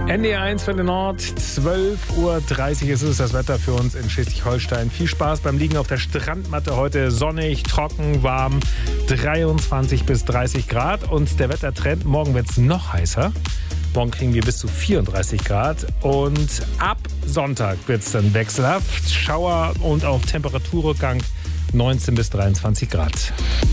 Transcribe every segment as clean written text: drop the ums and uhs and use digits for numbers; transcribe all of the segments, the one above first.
NDR1 Welle Nord, 12.30 Uhr ist es, das Wetter für uns in Schleswig-Holstein. Viel Spaß beim Liegen auf der Strandmatte. Heute sonnig, trocken, warm, 23 bis 30 Grad. Und der Wettertrend, morgen wird es noch heißer. Morgen kriegen wir bis zu 34 Grad. Und ab Sonntag wird es dann wechselhaft. Schauer und auch Temperaturrückgang 19 bis 23 Grad.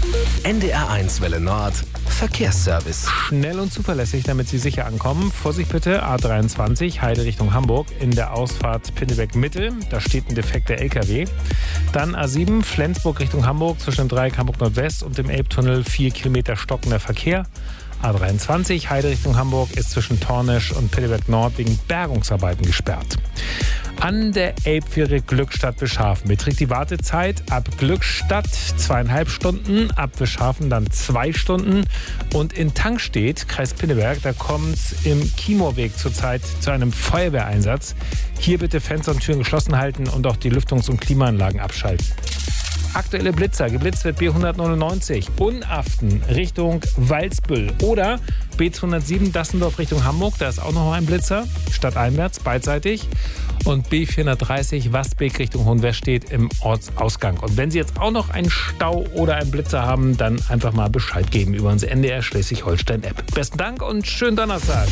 NDR1 Welle Nord, Verkehrsservice. Schnell und zuverlässig, damit Sie sicher ankommen. Vorsicht bitte, A23, Heide Richtung Hamburg, in der Ausfahrt Pinneberg Mitte. Da steht ein defekter LKW. Dann A7, Flensburg Richtung Hamburg, zwischen dem Dreieck Hamburg Nordwest und dem Elbtunnel 4 Kilometer stockender Verkehr. A23, Heide Richtung Hamburg, ist zwischen Tornisch und Pinneberg Nord wegen Bergungsarbeiten gesperrt. An der Elbfähre Glückstadt-Wischhafen beträgt die Wartezeit ab Glückstadt 2,5 Stunden, ab Wischhafen dann 2 Stunden. Und in Tankstedt, Kreis Pinneberg, da kommt es im Kiemoorweg zurzeit zu einem Feuerwehreinsatz. Hier bitte Fenster und Türen geschlossen halten und auch die Lüftungs- und Klimaanlagen abschalten. Aktuelle Blitzer. Geblitzt wird B199 Unaften Richtung Walsbüll oder B207 Dassendorf Richtung Hamburg. Da ist auch noch ein Blitzer, stadteinwärts, beidseitig. Und B430 Wastbeek Richtung Hohenwestedt im Ortsausgang. Und wenn Sie jetzt auch noch einen Stau oder einen Blitzer haben, dann einfach mal Bescheid geben über unsere NDR Schleswig-Holstein-App. Besten Dank und schönen Donnerstag.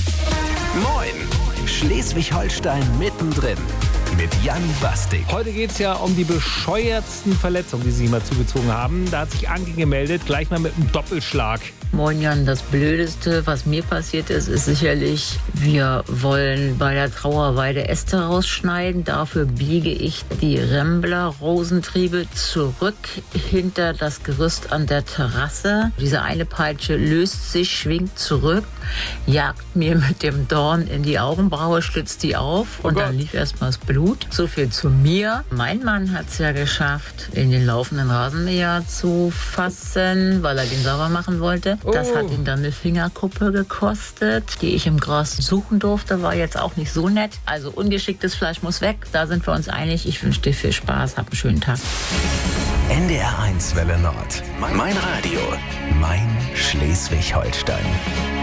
Moin, Schleswig-Holstein mittendrin. Mit Jan Bastik. Heute geht es ja um die bescheuertsten Verletzungen, die Sie mal zugezogen haben. Da hat sich Anke gemeldet, gleich mal mit einem Doppelschlag. Moin Jan, das Blödeste, was mir passiert ist sicherlich, wir wollen bei der Trauerweide Äste rausschneiden. Dafür biege ich die Rembler-Rosentriebe zurück hinter das Gerüst an der Terrasse. Diese eine Peitsche löst sich, schwingt zurück, jagt mir mit dem Dorn in die Augenbraue, schlitzt die auf und dann lief erstmal das Blut. So viel zu mir. Mein Mann hat es ja geschafft, in den laufenden Rasenmäher zu fassen, weil er den sauber machen wollte. Das hat ihn dann eine Fingerkuppe gekostet, die ich im Gras suchen durfte. War jetzt auch nicht so nett. Also ungeschicktes Fleisch muss weg. Da sind wir uns einig. Ich wünsche dir viel Spaß. Hab einen schönen Tag. NDR1 Welle Nord. Mein Radio. Mein Schleswig-Holstein.